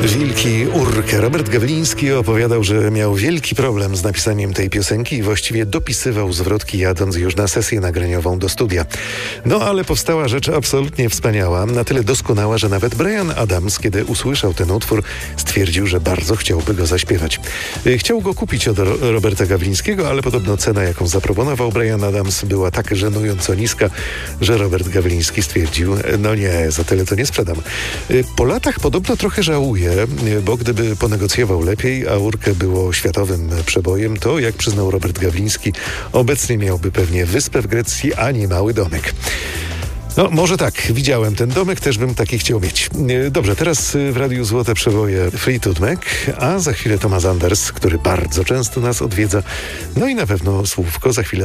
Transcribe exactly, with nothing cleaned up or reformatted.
Wilki Urkę. Robert Gawliński opowiadał, że miał wielki problem z napisaniem tej piosenki i właściwie dopisywał zwrotki, jadąc już na sesję nagraniową do studia. No ale powstała rzecz absolutnie wspaniała, na tyle doskonała, że nawet Bryan Adams, kiedy usłyszał ten utwór, stwierdził, że bardzo chciałby go zaśpiewać. Chciał go kupić od Roberta Gawlińskiego, ale podobno cena, jaką zaproponował Bryan Adams, była tak żenująco niska, że Robert Gawliński stwierdził, no nie, za tyle to nie sprzedam. Po latach podobno trochę żałuje, bo gdyby ponegocjował lepiej, a Urkę było światowym przebojem, to, jak przyznał Robert Gawliński, obecnie miałby pewnie wyspę w Grecji, a nie mały domek. No, może tak, widziałem ten domek, też bym taki chciał mieć. Dobrze, teraz w Radiu Złote Przeboje Fleetwood Mac, a za chwilę Thomas Anders, który bardzo często nas odwiedza. No i na pewno słówko za chwilę